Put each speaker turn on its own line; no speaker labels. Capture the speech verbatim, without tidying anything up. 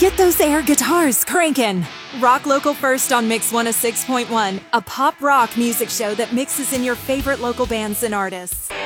Get those air guitars cranking. Rock Local First on Mix one oh six point one, a pop rock music show that mixes in your favorite local bands and artists.